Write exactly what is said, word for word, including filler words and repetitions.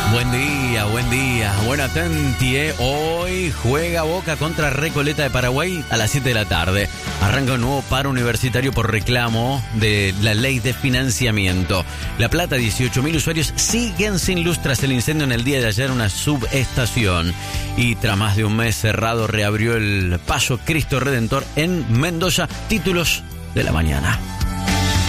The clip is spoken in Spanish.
Buen día, buen día. Bueno, atenti, ¿eh? Hoy juega Boca contra Recoleta de Paraguay a las siete de la tarde. Arranca un nuevo paro universitario por reclamo de la ley de financiamiento. La Plata, dieciocho mil usuarios siguen sin luz tras el incendio en el día de ayer en una subestación. Y tras más de un mes cerrado, reabrió el paso Cristo Redentor en Mendoza. Títulos de la mañana.